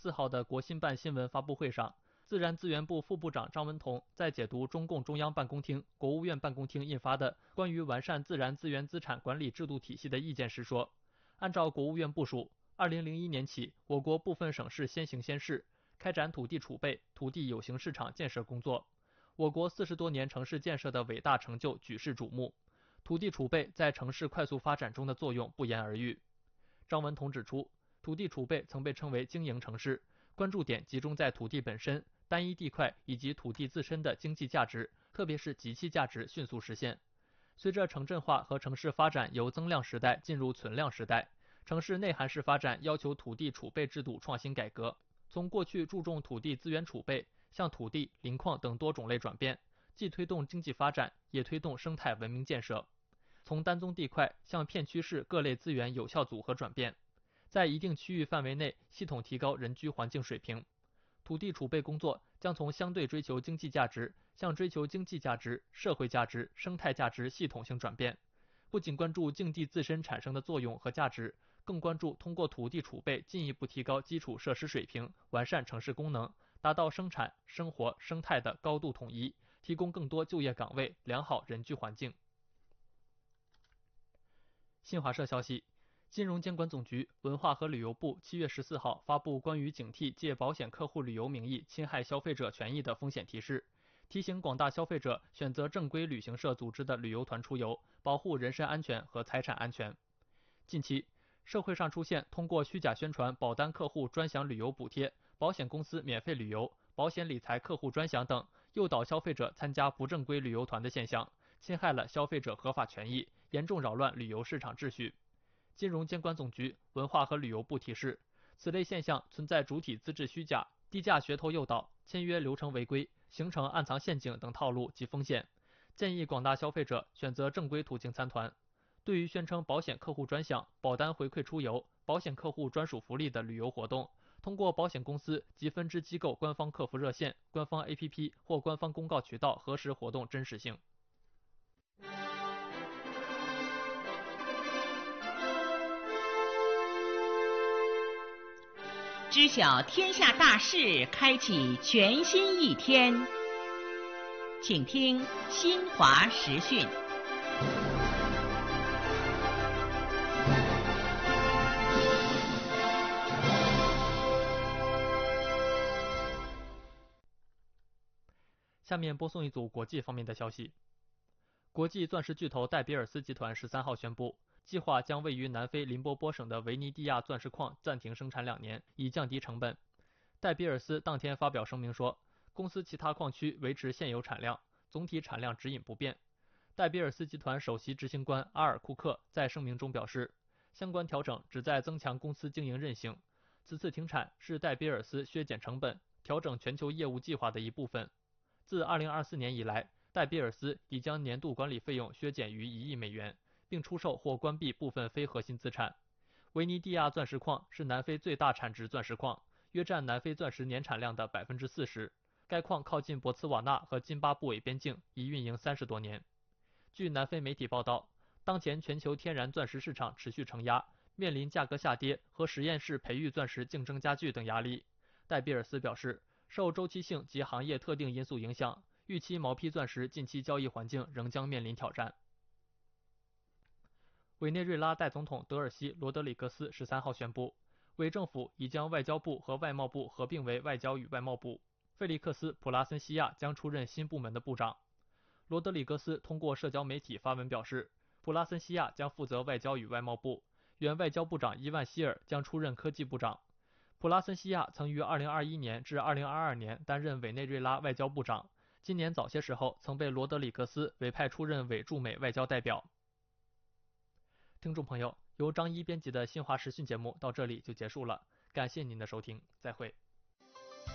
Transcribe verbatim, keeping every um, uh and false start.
四号的国新办新闻发布会上，自然资源部副部长张文同在解读中共中央办公厅、国务院办公厅印发的关于完善自然资源资产管理制度体系的意见时说，按照国务院部署，二零零一年起，我国部分省市先行先试，开展土地储备、土地有形市场建设工作。我国四十多年城市建设的伟大成就举世瞩目，土地储备在城市快速发展中的作用不言而喻。张文同指出，土地储备曾被称为经营城市，关注点集中在土地本身、单一地块以及土地自身的经济价值，特别是集气价值迅速实现。随着城镇化和城市发展由增量时代进入存量时代，城市内涵式发展要求土地储备制度创新改革，从过去注重土地资源储备，向土地、林矿等多种类转变，既推动经济发展，也推动生态文明建设。从单宗地块向片区式各类资源有效组合转变，在一定区域范围内系统提高人居环境水平。土地储备工作将从相对追求经济价值向追求经济价值、社会价值、生态价值系统性转变，不仅关注境地自身产生的作用和价值，更关注通过土地储备进一步提高基础设施水平，完善城市功能，达到生产、生活、生态的高度统一，提供更多就业岗位、良好人居环境。新华社消息，金融监管总局、文化和旅游部七月十四号发布关于警惕借保险客户旅游名义侵害消费者权益的风险提示，提醒广大消费者选择正规旅行社组织的旅游团出游，保护人身安全和财产安全。近期，社会上出现通过虚假宣传保单客户专享旅游补贴、保险公司免费旅游、保险理财客户专享等，诱导消费者参加不正规旅游团的现象，侵害了消费者合法权益，严重扰乱旅游市场秩序。金融监管总局、文化和旅游部提示，此类现象存在主体资质虚假、低价噱头诱导、签约流程违规、形成暗藏陷阱等套路及风险，建议广大消费者选择正规途径参团。对于宣称保险客户专享、保单回馈出游、保险客户专属福利的旅游活动，通过保险公司及分支机构官方客服热线、官方 A P P 或官方公告渠道核实活动真实性。 知晓天下大事，开启全新一天。请听新华时讯。 下面播送一组国际方面的消息。国际钻石巨头戴比尔斯集团十三号宣布，计划将位于南非林波波省的维尼蒂亚钻石矿暂停生产两年，以降低成本。戴比尔斯当天发表声明说，公司其他矿区维持现有产量，总体产量指引不变。戴比尔斯集团首席执行官阿尔库克在声明中表示，相关调整旨在增强公司经营韧性。此次停产是戴比尔斯削减成本、调整全球业务计划的一部分。自二零二四年以来，戴比尔斯已将年度管理费用削减于一亿美元，并出售或关闭部分非核心资产。维尼蒂亚钻石矿是南非最大产值钻石矿，约占南非钻石年产量的百分之四十。该矿靠近博茨瓦纳和津巴布韦边境，已运营三十多年。据南非媒体报道，当前全球天然钻石市场持续承压，面临价格下跌和实验室培育钻石竞争加剧等压力。戴比尔斯表示，受周期性及行业特定因素影响，预期毛坯钻石近期交易环境仍将面临挑战。委内瑞拉代总统德尔西·罗德里格斯十三号宣布，委政府已将外交部和外贸部合并为外交与外贸部，费利克斯·普拉森西亚将出任新部门的部长。罗德里格斯通过社交媒体发文表示，普拉森西亚将负责外交与外贸部，原外交部长伊万希尔将出任科技部长。普拉森西亚曾于二零二一年至二零二二年担任委内瑞拉外交部长，今年早些时候曾被罗德里格斯委派出任委驻美外交代表。听众朋友，由张一编辑的新华时讯节目到这里就结束了，感谢您的收听，再会。